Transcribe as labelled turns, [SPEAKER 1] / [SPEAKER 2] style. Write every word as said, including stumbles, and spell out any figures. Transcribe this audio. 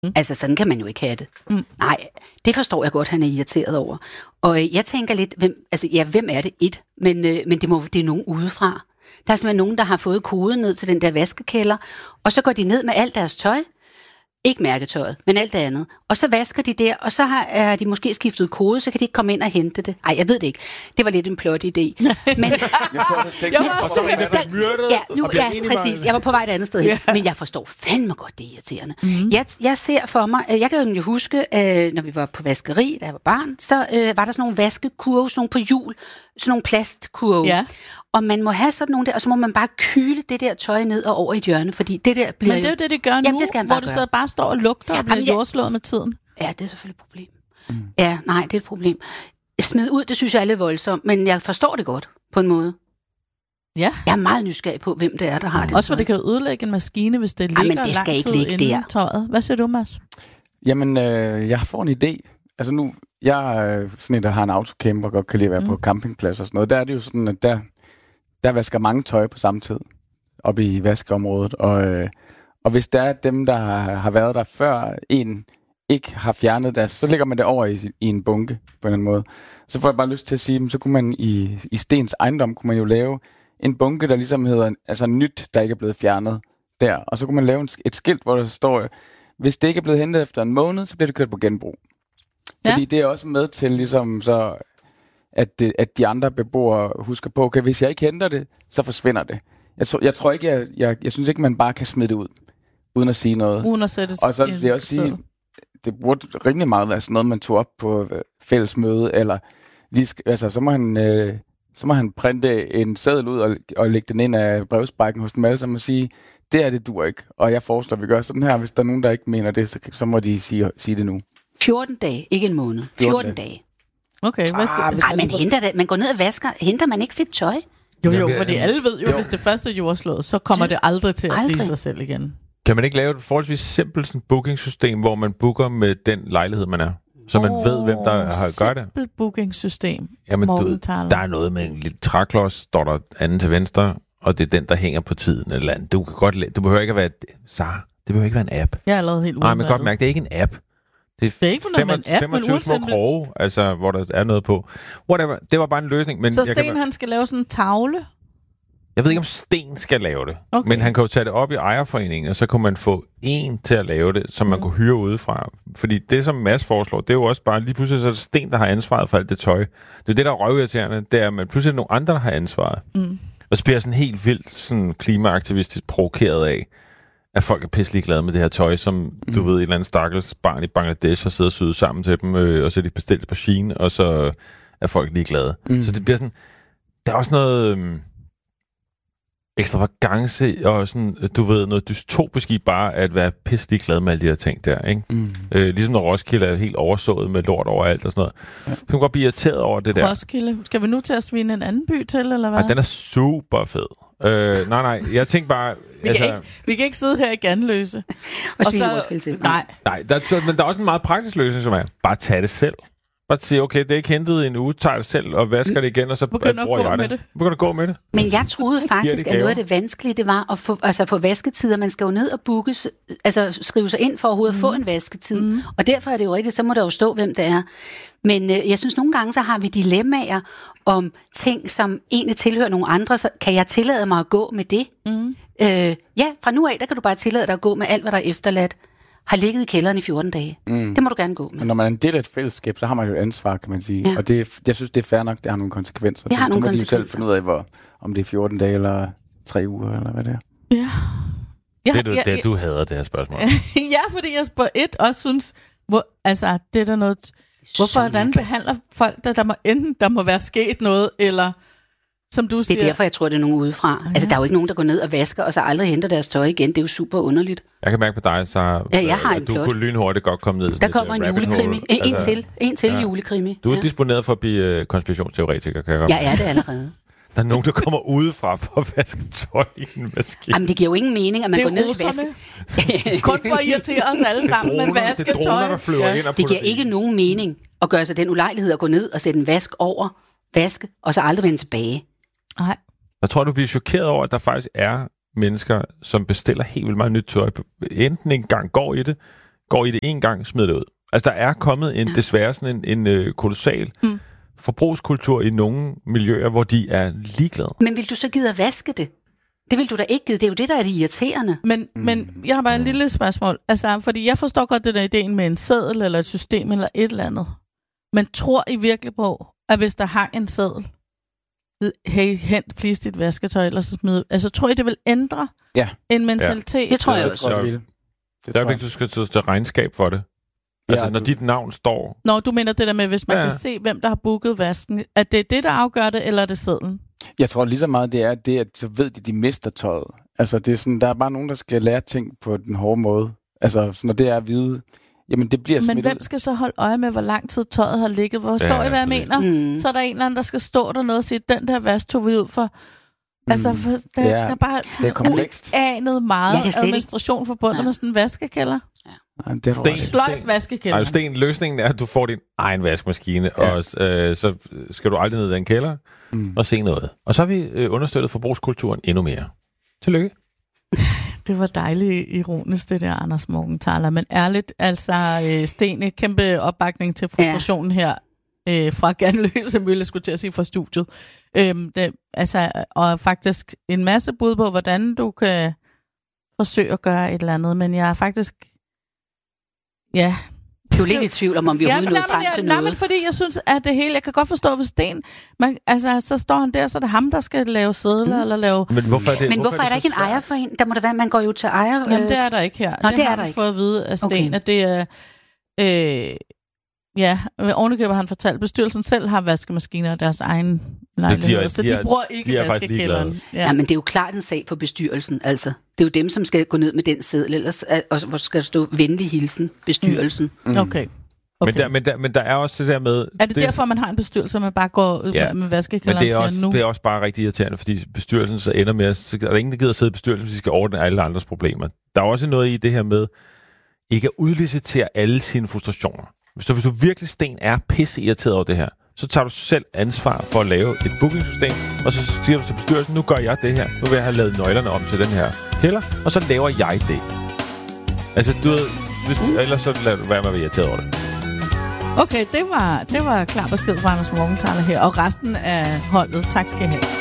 [SPEAKER 1] Mm. Altså, sådan kan man jo ikke have det. Mm. Nej, det forstår jeg godt, han er irriteret over. Og øh, jeg tænker lidt, hvem, altså, ja, hvem er det? Et, men, øh, men det, må, det er nogen udefra. Der er simpelthen nogen, der har fået koden ned til den der vaskekælder, og så går de ned med alt deres tøj. Ikke mærketøjet, men alt det andet. Og så vasker de der, og så har er de måske skiftet kode, så kan de ikke komme ind og hente det. Ej, jeg ved det ikke. Det var lidt en plot idé. Men
[SPEAKER 2] jeg så også tænkte, og så er man myrdet,
[SPEAKER 1] ja, nu, ja, præcis. Jeg var på vej et andet sted hen. Ja. Men jeg forstår fandme godt, det er irriterende. Mm-hmm. Jeg, jeg ser for mig, jeg kan jo huske, øh, når vi var på vaskeri, da jeg var barn, så øh, var der sådan nogle vaskekurve, sådan nogle på hjul, sådan nogle plastkurve. Ja. Og man må have sådan nogle der, og så må man bare kyle det der tøj ned og over i et hjørne, fordi det der bliver.
[SPEAKER 3] Men det er jo det, det gør nu, jamen, det hvor det så bare står og lugter og bliver jamen, jordslået med tiden.
[SPEAKER 1] Ja, det er selvfølgelig et problem. Mm. Ja, nej, det er et problem. Smid ud, det synes jeg er lidt voldsomt, men jeg forstår det godt på en måde.
[SPEAKER 3] Ja.
[SPEAKER 1] Jeg er meget nysgerrig på, hvem det er, der har det.
[SPEAKER 3] Også for det kan ødelægge en maskine, hvis det ligger
[SPEAKER 1] jamen, det skal
[SPEAKER 3] lang tid
[SPEAKER 1] ikke ligge
[SPEAKER 3] inden
[SPEAKER 1] der.
[SPEAKER 3] Tøjet. Hvad siger du, Mads?
[SPEAKER 2] Jamen, øh, jeg får en idé. Altså nu, jeg er sådan en, der har en autocamper og godt kan lide at være mm. på campingplads og sådan noget. Der er det jo sådan, at der, der vasker mange tøj på samme tid op i vaskeområdet. Og, øh, og hvis der er dem, der har, har været der før en ikke har fjernet deres, så lægger man det over i, i en bunke på en eller anden måde. Så får jeg bare lyst til at sige, så kunne man i, i Stens ejendom, kunne man jo lave en bunke, der ligesom hedder altså nyt, der ikke er blevet fjernet der. Og så kunne man lave en, et skilt, hvor der står, hvis det ikke er blevet hentet efter en måned, så bliver det kørt på genbrug. Fordi ja. Det er også med til ligesom så, at, det, at de andre beboere husker på, okay, hvis jeg ikke henter det, så forsvinder det. Jeg, tro, jeg tror ikke, jeg, jeg, jeg synes ikke, man bare kan smide det ud, uden at sige noget.
[SPEAKER 3] Uden at sætte
[SPEAKER 2] og så vil jeg også sige, det burde rimelig meget være sådan noget, man tog op på fællesmøde, eller lige, altså, så må han... Øh, så må han printe en seddel ud og, og lægge den ind af brevsprækken hos dem alle sammen og sige, det er det dur ikke, og jeg foreslår, at vi gør sådan her. Hvis der er nogen, der ikke mener det, så, så må de sige, sige det nu.
[SPEAKER 1] fjorten dage, ikke en måned. fjorten dage.
[SPEAKER 3] Okay, hvad siger
[SPEAKER 1] ah, Ej, man, henter det. Man går ned og vasker. Henter man ikke sit tøj?
[SPEAKER 3] Jo, jo, fordi alle ved jo, jo. Hvis det første er jordslået, så kommer det aldrig til at aldrig. blive sig selv igen.
[SPEAKER 4] Kan man ikke lave et forholdsvis simpelt sådan bookingsystem, hvor man booker med den lejlighed, man er? Så man oh, ved, hvem der har gør det.
[SPEAKER 3] Simpelt bookingsystem.
[SPEAKER 4] Jamen, du, der er noget med en lille træklods, står der anden til venstre, og det er den, der hænger på tiden eller andet. Du kan godt, du behøver ikke at være Sara, det behøver ikke være en app.
[SPEAKER 3] Jeg er allerede helt
[SPEAKER 4] Nej, men godt mærke, det er ikke en app. Det er,
[SPEAKER 3] det er ikke for noget en app,
[SPEAKER 4] femogtyve små kroge, altså, hvor der er noget på. Whatever, det var bare en løsning. Men
[SPEAKER 3] så Sten,
[SPEAKER 4] kan,
[SPEAKER 3] han skal lave sådan en tavle?
[SPEAKER 4] Jeg ved ikke, om Sten skal lave det.
[SPEAKER 3] Okay.
[SPEAKER 4] Men han kan jo tage det op i ejerforeningen, og så kunne man få en til at lave det, som man mm. kunne hyre udefra. Fordi det, som Mads foreslår, det er jo også bare, lige pludselig så er det Sten, der har ansvaret for alt det tøj. Det er det, der er røvirriterende, det er, at man pludselig er nogle andre, der har ansvaret. Mm. Og så bliver jeg sådan helt vildt sådan klimaaktivistisk provokeret af, at folk er pisselig glade med det her tøj, som mm. du ved, et eller andet stakkels barn i Bangladesh har siddet og syet sammen til dem, øh, og så er de bestilt på Shein, og så er folk ligeglade. Mm. Så det bliver sådan, der er også noget... Øh, ekstravagance og sådan, du ved, noget dystopisk i bare at være pisselig glad med alle de her ting der, ikke? Mm. Øh, ligesom når Roskilde er helt oversået med lort overalt og sådan noget. Ja. Så kan man godt blive irriteret over det der.
[SPEAKER 3] Roskilde? Skal vi nu til at svine en anden by til, eller hvad?
[SPEAKER 4] Ej, den er super fed. Øh, nej, nej, jeg tænker bare...
[SPEAKER 3] vi, altså, kan ikke, vi kan ikke sidde her i Ganløse.
[SPEAKER 1] og svine Roskilde til.
[SPEAKER 3] Nej.
[SPEAKER 4] Nej, der, men der er også en meget praktisk løsning, som er, bare tage det selv. Bare sige, okay, det er ikke hentet i en uge, tager det selv og vasker det igen, og så
[SPEAKER 3] begynder
[SPEAKER 4] bruger jeg det. det. Begynder at gå med det.
[SPEAKER 1] Men jeg troede faktisk, at noget af det vanskelige, det var at få, altså få vasketider. Man skal jo ned og booke, altså skrive sig ind for overhovedet mm. at få en vasketid. Mm. Og derfor er det jo rigtigt, så må der jo stå, hvem det er. Men øh, jeg synes, nogle gange, så har vi dilemmaer om ting, som egentlig tilhører nogle andre, så kan jeg tillade mig at gå med det? Mm. Øh, ja, fra nu af, der kan du bare tillade dig at gå med alt, hvad der er efterladt. Har ligget i kælderen i fjorten dage. Mm. Det må du gerne gå med.
[SPEAKER 2] Men når man er en del af et fællesskab, så har man jo et ansvar, kan man sige. Ja. Og det, jeg synes, det er fair nok, det har nogle konsekvenser.
[SPEAKER 1] Det har nogle
[SPEAKER 2] så må
[SPEAKER 1] konsekvenser.
[SPEAKER 2] de jo selv finde ud af, hvor, om det er fjorten dage eller tre uger, eller hvad det er.
[SPEAKER 3] Ja. Ja,
[SPEAKER 4] det er du,
[SPEAKER 3] ja,
[SPEAKER 4] det,
[SPEAKER 3] ja.
[SPEAKER 4] du hader det her spørgsmål.
[SPEAKER 3] Ja, fordi jeg på et også synes, hvor, altså, det er der noget... Hvorfor hvordan behandler folk, der, der må enten der må være sket noget, eller... Som du siger.
[SPEAKER 1] Det er derfor, jeg tror, det er nogen udefra. Ja. Altså, der er jo ikke nogen, der går ned og vasker, og så aldrig henter deres tøj igen. Det er jo super underligt.
[SPEAKER 4] Jeg kan mærke på dig, så
[SPEAKER 1] ja, jeg har en
[SPEAKER 4] du
[SPEAKER 1] plot.
[SPEAKER 4] kunne lynhurtigt godt komme ned.
[SPEAKER 1] Der kommer en julekrimi. En, en til. En til ja. julekrimi.
[SPEAKER 4] Du er
[SPEAKER 1] ja.
[SPEAKER 4] disponeret for at blive uh, konspirationsteoretiker, kan jeg godt.
[SPEAKER 1] Jeg er det allerede.
[SPEAKER 4] Der er nogen, der kommer udefra for at vaske tøj i en maskine.
[SPEAKER 1] Jamen, det giver jo ingen mening, at man går ned og vasker.
[SPEAKER 3] Kun for at irritere os alle sammen med vasketøj.
[SPEAKER 4] Det er droner, der flyver ja. ind og
[SPEAKER 1] det giver ikke nogen mening at gøre sig den ulejlighed at gå ned og sætte en vask over, vaske, og så aldrig vende tilbage.
[SPEAKER 3] Nej.
[SPEAKER 4] Jeg tror, du bliver chokeret over, at der faktisk er mennesker, som bestiller helt vildt meget nyt tøj. Enten en gang går i det, går i det en gang, smider det ud. Altså, der er kommet en, ja. desværre sådan en, en øh, kolossal mm. forbrugskultur i nogle miljøer, hvor de er ligeglade.
[SPEAKER 1] Men vil du så gide at vaske det? Det vil du da ikke gide. Det er jo det, der er det irriterende.
[SPEAKER 3] Men, mm. men jeg har bare en lille spørgsmål. Altså, fordi jeg forstår godt det der ideen med en seddel, eller et system, eller et eller andet. Men tror I virkelig på, at hvis der hang en seddel, hey, hent please dit vasketøj, eller så smid. Altså, tror I, det vil ændre
[SPEAKER 2] ja.
[SPEAKER 3] en mentalitet?
[SPEAKER 1] Ja. Det tror jeg også.
[SPEAKER 2] Det tror jeg, det
[SPEAKER 4] det der er vigtigt, du skal tage regnskab for det. Altså, ja, når du... dit navn står...
[SPEAKER 3] Nå, du mener det der med, hvis man ja. kan se, hvem der har booket vasken. Er det det, der afgør det, eller er det sedlen?
[SPEAKER 2] Jeg tror lige så meget, det er det, at så ved de, de mister tøjet. Altså, det er sådan, der er bare nogen, der skal lære ting på den hårde måde. Altså, når det er at vide... Jamen, det bliver smittet.
[SPEAKER 3] Men hvem skal så holde øje med, hvor lang tid tøjet har ligget? Hvor står ja, I, hvad jeg mener? Mm. Så er der en eller anden, der skal stå dernede og sige, den der vask tog vi ud for... Mm. Altså, for der, ja, der er bare
[SPEAKER 2] det er komplekst.
[SPEAKER 3] anet meget administration forbundet ja. med sådan en vaskekælder. Ja.
[SPEAKER 2] Ja, det er
[SPEAKER 3] Sten, Sløjf vaskekælder.
[SPEAKER 4] Nej, Sten, løsningen er, at du får din egen vaskemaskine, ja. og øh, så skal du aldrig ned i den kælder mm. og se noget. Og så har vi øh, understøttet forbrugskulturen endnu mere. Tillykke.
[SPEAKER 3] Det var dejligt ironisk, det der, Anders Morgenthaler. Men ærligt, altså, øh, Sten, et kæmpe opbakning til frustrationen ja. her øh, fra Ganløse Mølle, skulle til at sige, fra studiet. Øhm, det, altså, og faktisk en masse bud på, hvordan du kan forsøge at gøre et eller andet. Men jeg er faktisk... Ja...
[SPEAKER 1] Du er lidt i tvivl om, om vi overhovedet ja, nåede frem til
[SPEAKER 3] nej,
[SPEAKER 1] noget.
[SPEAKER 3] Nej, men fordi jeg synes, at det hele... Jeg kan godt forstå, hvis Sten... Man, altså, så står han der, så er det ham, der skal lave sædler, mm. eller lave...
[SPEAKER 4] Men hvorfor er, det,
[SPEAKER 1] men hvorfor hvorfor er der ikke en ejer for hende? Der må der være, man går jo til ejer...
[SPEAKER 3] Jamen, det er der ikke her.
[SPEAKER 1] Nå,
[SPEAKER 3] det,
[SPEAKER 1] det
[SPEAKER 3] har
[SPEAKER 1] er der
[SPEAKER 3] vi
[SPEAKER 1] ikke.
[SPEAKER 3] fået at vide af Sten, okay. at det er... Øh, ja, ovenikøbet har han fortalt, bestyrelsen selv har vaskemaskiner af deres egen lejlighed, så de, de bruger ikke vaskekælderen.
[SPEAKER 1] Ja. ja, men det er jo klart en sag for bestyrelsen, altså. Det er jo dem, som skal gå ned med den seddel, ellers og hvor skal der stå venlig hilsen, bestyrelsen.
[SPEAKER 3] Mm. Okay.
[SPEAKER 4] Okay. Men, der, men, der, men der er også det der med...
[SPEAKER 3] Er det, det derfor, man har en bestyrelse, man bare går ja, med vaskekælderen
[SPEAKER 4] men det er, også,
[SPEAKER 3] nu?
[SPEAKER 4] det er også bare rigtig irriterende, fordi bestyrelsen så ender med... Så er der ingen, der gider at sidde i bestyrelsen, hvis de skal ordne alle andres problemer. Der er også noget i det her med, ikke at udlicitere alle sine frustrationer. Hvis du, hvis du virkelig, Sten, er pisse irriteret over det her, så tager du selv ansvar for at lave et bookingsystem, og så siger du til bestyrelsen, nu gør jeg det her. Nu vil jeg have lavet nøglerne om til den her kælder, og så laver jeg det. Altså, du ved... Hvis, ellers så lader du være med at være irriteret over det.
[SPEAKER 3] Okay, det var, det var klar besked fra Anders Morgenthaler her, og resten af holdet. Tak skal I have.